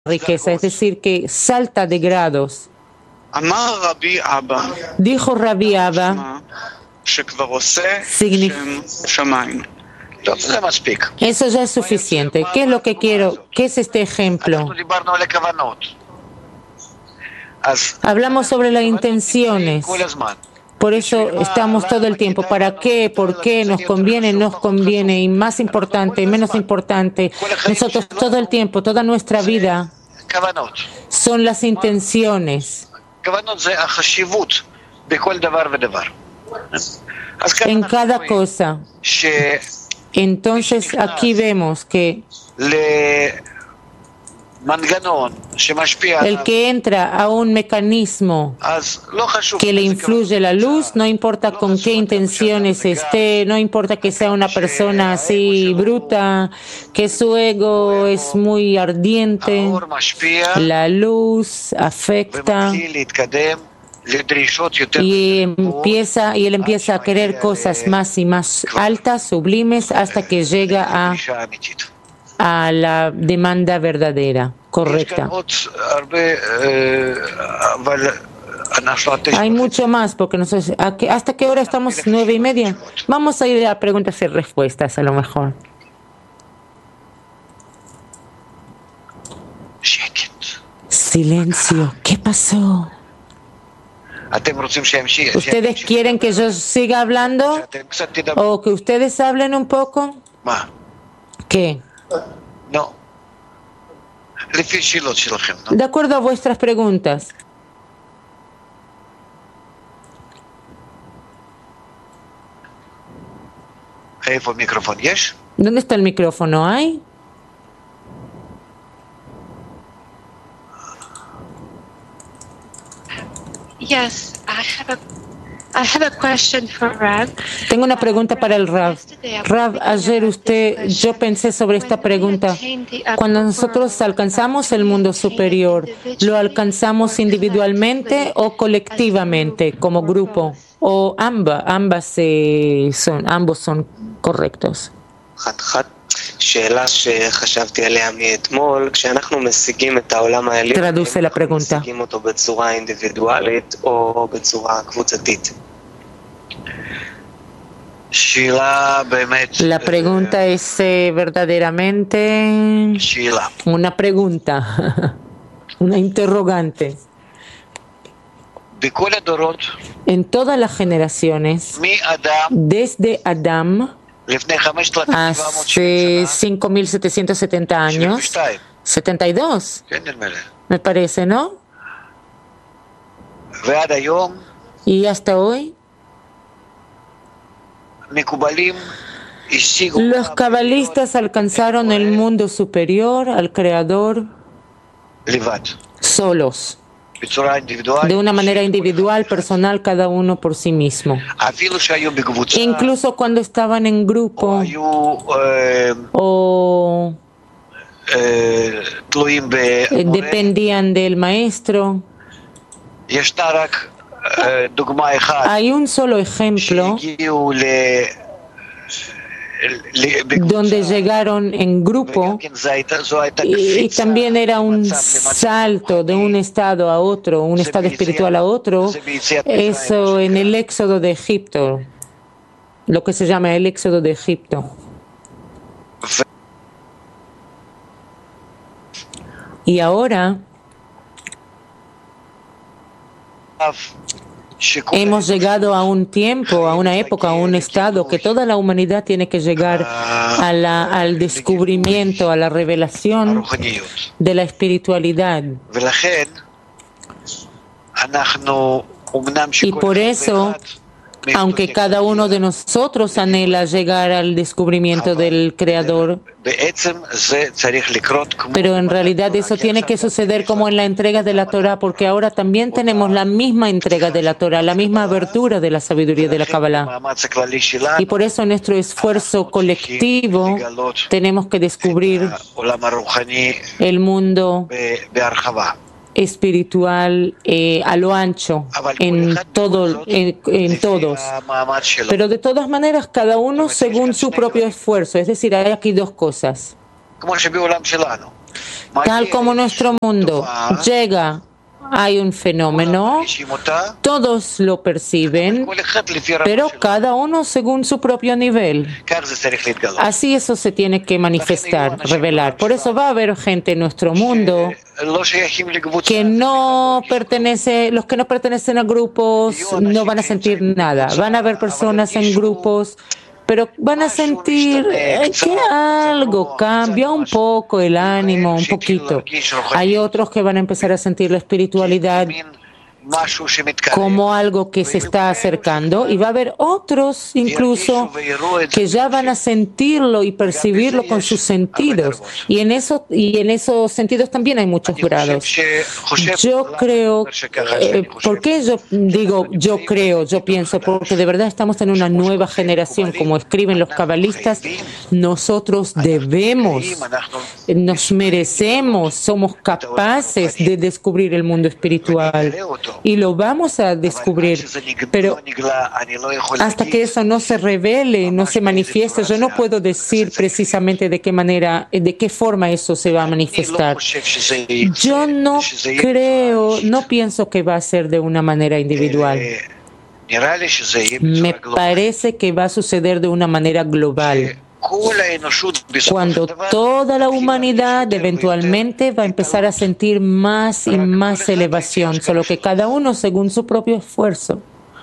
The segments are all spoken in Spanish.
riqueza, es decir, que salta de grados. Dijo Rabbi Abba, eso ya es suficiente. ¿Qué es lo que quiero? ¿Qué es este ejemplo? Hablamos sobre las intenciones. Por eso estamos todo el tiempo. ¿Para qué? ¿Por qué? ¿Nos conviene? ¿Nos conviene? Y más importante, menos importante. Nosotros todo el tiempo, toda nuestra vida, son las intenciones. En cada cosa. Entonces aquí vemos que el que entra a un mecanismo que le influye la luz, no importa con qué intenciones esté, no importa que sea una persona así bruta, que su ego es muy ardiente, la luz afecta y él empieza a querer cosas más y más altas, sublimes, hasta que llega a la demanda verdadera, correcta. Hay mucho más, porque no sé, ¿hasta qué hora estamos? 9:30. Vamos a ir a preguntas y respuestas, a lo mejor. Silencio. ¿Qué pasó? ¿Ustedes quieren que yo siga hablando? ¿O que ustedes hablen un poco? ¿Qué? No. De acuerdo a vuestras preguntas. ¿Dónde está el micrófono? ¿Hay? Yes, I have a question for Rav. Tengo una pregunta para el Rav. Rav, ayer yo pensé sobre esta pregunta. Cuando nosotros alcanzamos el mundo superior, ¿lo alcanzamos individualmente o colectivamente, como grupo? ¿O ambos son correctos? Traduce la pregunta. La pregunta es verdaderamente una pregunta, una interrogante. En todas las generaciones, desde Adán, hace 5.770 años, 72, me parece, ¿no? Y hasta hoy, los cabalistas alcanzaron el mundo superior al Creador solos, de una manera individual, personal, cada uno por sí mismo. Incluso cuando estaban en grupo o dependían del maestro. Hay un solo ejemplo donde llegaron en grupo y también era un salto de un estado a otro, un estado espiritual a otro. Eso en el éxodo de Egipto, lo que se llama el éxodo de Egipto. Y ahora hemos llegado a un tiempo, a una época, a un estado que toda la humanidad tiene que llegar al descubrimiento, a la revelación de la espiritualidad. Y por eso, aunque cada uno de nosotros anhela llegar al descubrimiento del Creador, pero en realidad eso tiene que suceder como en la entrega de la Torah, porque ahora también tenemos la misma entrega de la Torah, la misma abertura de la sabiduría de la Kabbalah. Y por eso en nuestro esfuerzo colectivo tenemos que descubrir el mundo espiritual a lo ancho, en todos. Pero de todas maneras, cada uno según su propio esfuerzo. Es decir, hay aquí dos cosas. Tal como nuestro mundo llega, hay un fenómeno, todos lo perciben, pero cada uno según su propio nivel. Así eso se tiene que manifestar, revelar. Por eso va a haber gente en nuestro mundo que no pertenece, los que no pertenecen a grupos no van a sentir nada. Van a haber personas en grupos, pero van a sentir que algo cambia un poco el ánimo, un poquito. Hay otros que van a empezar a sentir la espiritualidad como algo que se está acercando, y va a haber otros incluso que ya van a sentirlo y percibirlo con sus sentidos, y en esos sentidos también hay muchos grados. Yo creo, ¿por qué yo digo yo pienso? Porque de verdad estamos en una nueva generación, como escriben los cabalistas. Nosotros debemos, nos merecemos, somos capaces de descubrir el mundo espiritual. Y lo vamos a descubrir, pero hasta que eso no se revele, no se manifieste, yo no puedo decir precisamente de qué manera, de qué forma eso se va a manifestar. Yo no pienso que va a ser de una manera individual. Me parece que va a suceder de una manera global, cuando toda la humanidad eventualmente va a empezar a sentir más y más elevación, solo que cada uno según su propio esfuerzo.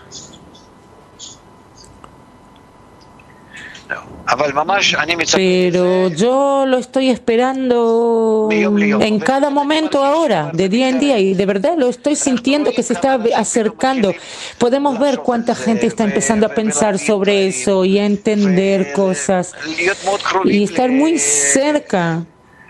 Pero yo lo estoy esperando en cada momento ahora, de día en día, y de verdad lo estoy sintiendo que se está acercando. Podemos ver cuánta gente está empezando a pensar sobre eso y a entender cosas y estar muy cerca,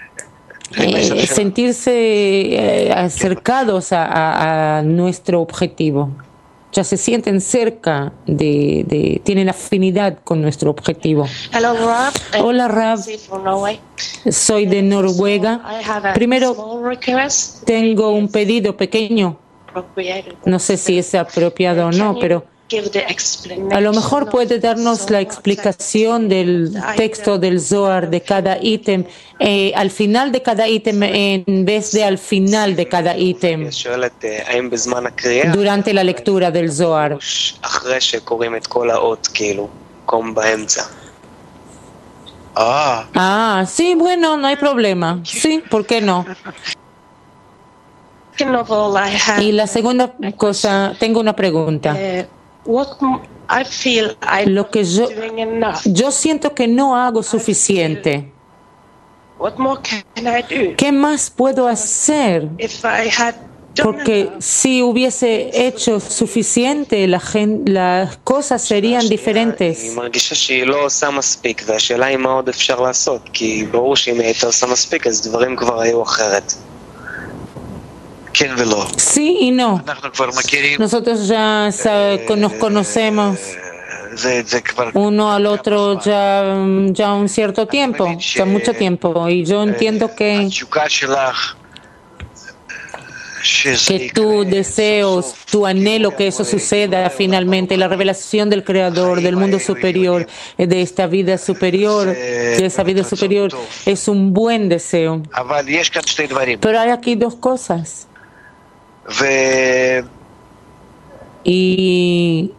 sentirse acercados a nuestro objetivo. Ya se sienten cerca tienen afinidad con nuestro objetivo. Hola, Rav. Soy de Noruega. Primero, tengo un pedido pequeño. No sé si es apropiado o no, pero a lo mejor puede darnos la explicación del texto del Zohar de cada ítem, al final de cada ítem en vez de al final de cada ítem, durante la lectura del Zohar. Sí, bueno, no hay problema. Sí, ¿por qué no? Y la segunda cosa, tengo una pregunta. Lo que yo siento que no hago suficiente. ¿Qué más puedo hacer? Porque si hubiese hecho suficiente, las cosas serían diferentes. Sí y no. Nosotros ya nos conocemos uno al otro ya un cierto tiempo, ya mucho tiempo, y yo entiendo que tu deseos, tu anhelo que eso suceda finalmente, la revelación del Creador, del mundo superior, de esta vida superior, es un buen deseo. Pero hay aquí dos cosas. Y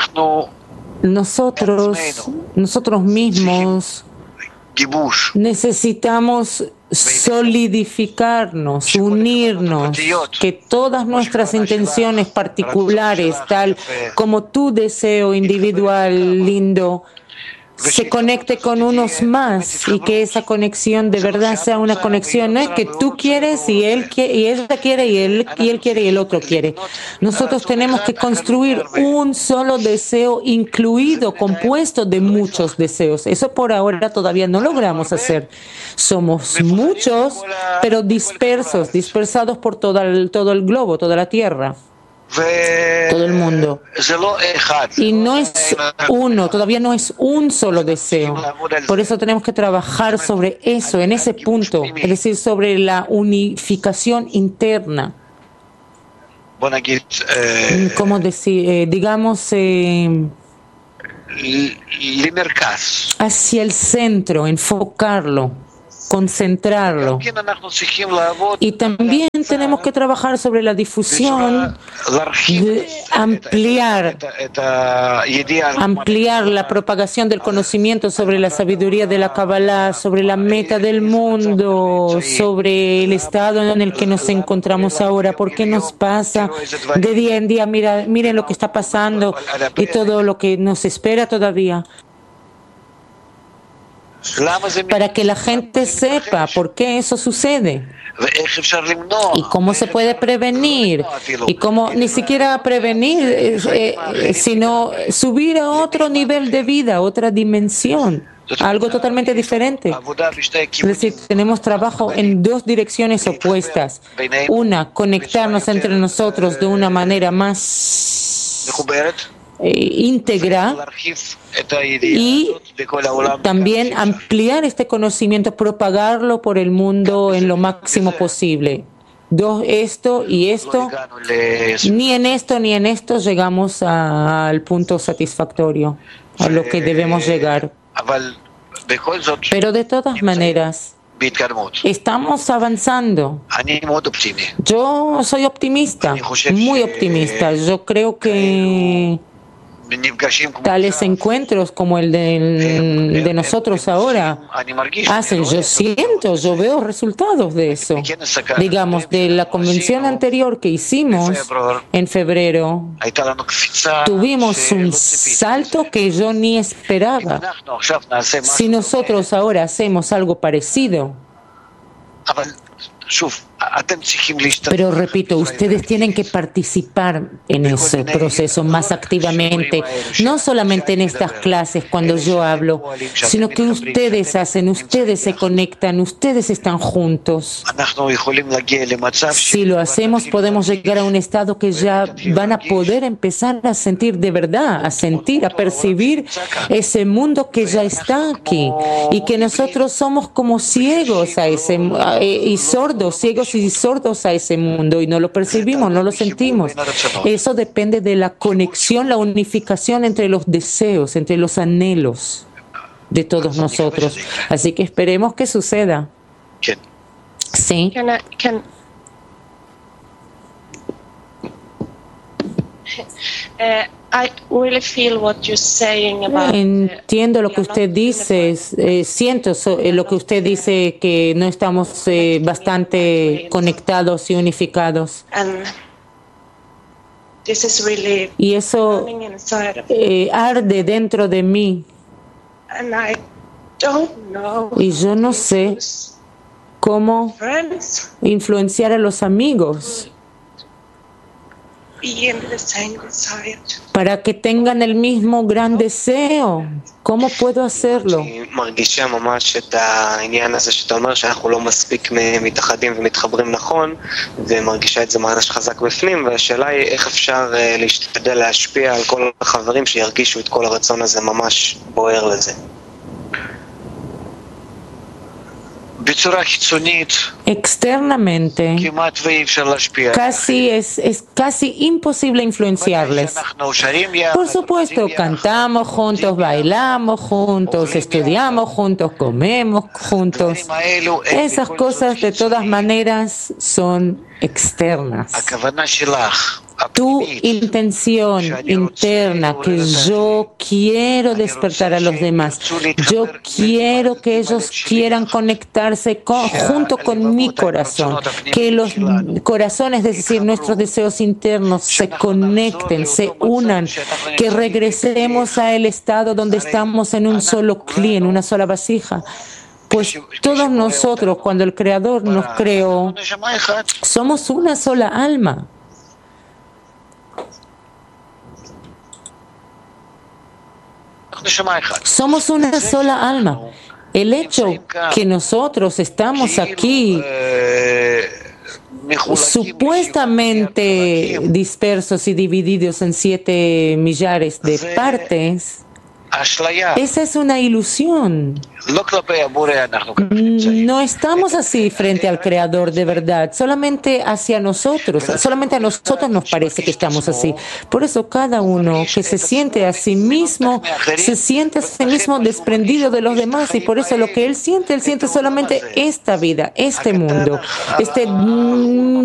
nosotros mismos necesitamos solidificarnos, unirnos, que todas nuestras intenciones particulares, tal como tu deseo individual lindo, se conecte con unos más, y que esa conexión de verdad sea una conexión. No es que tú quieres y ella quiere y él quiere y el otro quiere. Nosotros tenemos que construir un solo deseo incluido, compuesto de muchos deseos. Eso por ahora todavía no logramos hacer. Somos muchos, pero dispersados por todo el globo, toda la tierra, todo el mundo. Y no es uno, todavía no es un solo deseo. Por eso tenemos que trabajar sobre eso, en ese punto, es decir, sobre la unificación interna. ¿Cómo decir? Digamos, hacia el centro, enfocarlo. concentrarlo. Y también tenemos que trabajar sobre la difusión, ampliar la propagación del conocimiento sobre la sabiduría de la Kabbalah, sobre la meta del mundo, sobre el estado en el que nos encontramos ahora, por qué nos pasa de día en día. Miren lo que está pasando y todo lo que nos espera todavía. Para que la gente sepa por qué eso sucede y cómo se puede prevenir y cómo ni siquiera prevenir, sino subir a otro nivel de vida, otra dimensión, algo totalmente diferente. Es decir, tenemos trabajo en dos direcciones opuestas. Una, conectarnos entre nosotros de una manera más íntegra y también ampliar este conocimiento, propagarlo por el mundo en lo máximo posible. Esto y esto, ni en esto llegamos al punto satisfactorio, a lo que debemos llegar. Pero de todas maneras, estamos avanzando. Yo soy optimista, muy optimista. Yo creo que tales encuentros como el de nosotros ahora yo veo resultados de eso. Digamos, de la convención anterior que hicimos en febrero, tuvimos un salto que yo ni esperaba. Si nosotros ahora hacemos algo parecido, pero repito, ustedes tienen que participar en ese proceso más activamente, no solamente en estas clases cuando yo hablo, sino que ustedes hacen, ustedes se conectan, ustedes están juntos. Si lo hacemos, podemos llegar a un estado que ya van a poder empezar a sentir de verdad, a sentir, a percibir ese mundo que ya está aquí y que nosotros somos como ciegos a ese y sordos, ciegos y sordos a ese mundo y no lo percibimos, no lo sentimos. Eso depende de la conexión, la unificación entre los deseos, entre los anhelos de todos nosotros. Así que esperemos que suceda. Sí. Entiendo lo que usted dice, siento lo que usted dice, que no estamos bastante conectados y unificados. Y eso arde dentro de mí. Y yo no sé cómo influenciar a los amigos para que tengan el mismo gran deseo. ¿Cómo puedo hacerlo? Externamente, es casi imposible influenciarles. Por supuesto, cantamos juntos, bailamos juntos, estudiamos juntos, comemos juntos. Esas cosas de todas maneras son externas. Tu intención interna, que yo quiero despertar a los demás, yo quiero que ellos quieran conectarse junto con mi corazón, que los corazones, es decir, nuestros deseos internos se conecten, se unan, que regresemos al estado donde estamos en un solo cli, en una sola vasija. Pues todos nosotros, cuando el Creador nos creó, somos una sola alma. Somos una sola alma. El hecho que nosotros estamos aquí supuestamente dispersos y divididos en 7 millares de partes Esa es una ilusión. No estamos así frente al Creador de verdad, solamente hacia nosotros. Solamente a nosotros nos parece que estamos así. Por eso cada uno que se siente a sí mismo, se siente a sí mismo desprendido de los demás, y por eso lo que él siente solamente esta vida, este mundo, este